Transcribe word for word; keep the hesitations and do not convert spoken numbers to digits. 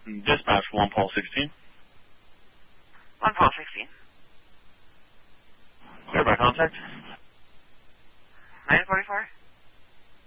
Dispatch one Paul sixteen. one Paul sixteen. Clear by contact. nine forty-four.